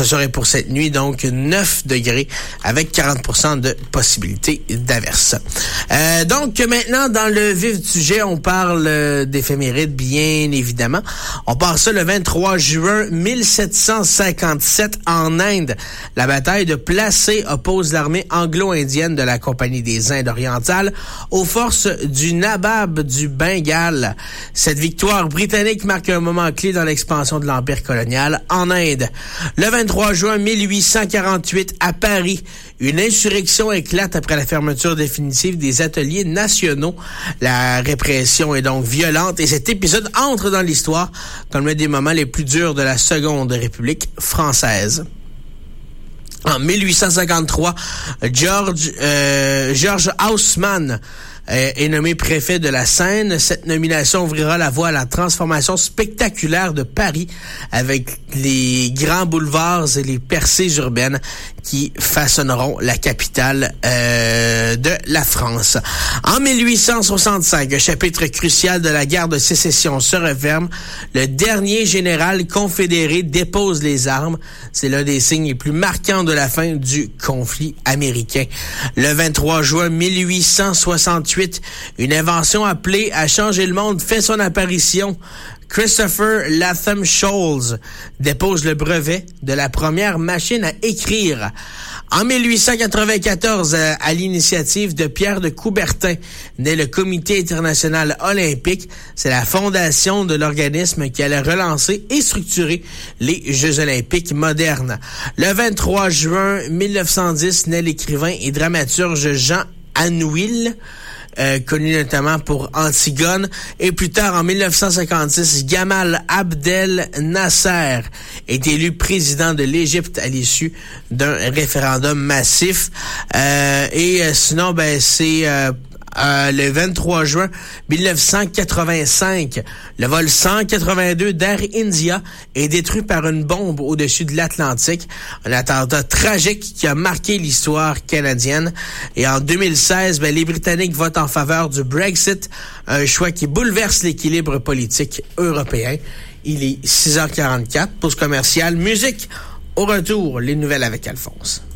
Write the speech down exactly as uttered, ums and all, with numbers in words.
ce soir et pour cette nuit, donc neuf degrés avec quarante pour cent de possibilité d'averse. Euh, donc maintenant, dans le vif du sujet, on parle euh, d'éphémérides, bien évidemment. On part ça le vingt-trois juin mille sept cent cinquante-sept en Inde. La bataille de Plassey oppose l'armée anglo-indienne de la Compagnie des Indes orientales aux forces du Nabab du Bengale. Cette victoire britannique marque un moment clé dans l'expansion de l'Empire colonial en Inde. Le vingt-trois juin mille huit cent quarante-huit, à Paris, une insurrection éclate après la fermeture définitive des ateliers nationaux. La répression est donc violente et cet épisode entre dans l'histoire comme l'un des moments les plus durs de la Seconde République française. En mille huit cent cinquante-trois, George, euh, George Haussmann est nommé préfet de la Seine. Cette nomination ouvrira la voie à la transformation spectaculaire de Paris avec les grands boulevards et les percées urbaines qui façonneront la capitale euh, de la France. En mille huit cent soixante-cinq, un chapitre crucial de la guerre de sécession se referme. Le dernier général confédéré dépose les armes. C'est l'un des signes les plus marquants de la fin du conflit américain. Le vingt-trois juin mille huit cent soixante-huit, une invention appelée à changer le monde fait son apparition. Christopher Latham Scholes dépose le brevet de la première machine à écrire. En mille huit cent quatre-vingt-quatorze, à l'initiative de Pierre de Coubertin, naît le Comité international olympique. C'est la fondation de l'organisme qui allait relancer et structurer les Jeux olympiques modernes. Le vingt-trois juin mille neuf cent dix, naît l'écrivain et dramaturge Jean Anouilh, Euh, connu notamment pour Antigone, et plus tard en mille neuf cent cinquante-six, Gamal Abdel Nasser est élu président de l'Égypte à l'issue d'un référendum massif. Euh, et euh, sinon, ben c'est euh, Euh, le vingt-trois juin mille neuf cent quatre-vingt-cinq, le vol cent quatre-vingt-deux d'Air India est détruit par une bombe au-dessus de l'Atlantique. Un attentat tragique qui a marqué l'histoire canadienne. Et en deux mille seize, ben, les Britanniques votent en faveur du Brexit, un choix qui bouleverse l'équilibre politique européen. Il est six heures quarante-quatre, pause commerciale, musique. Au retour, les nouvelles avec Alphonse.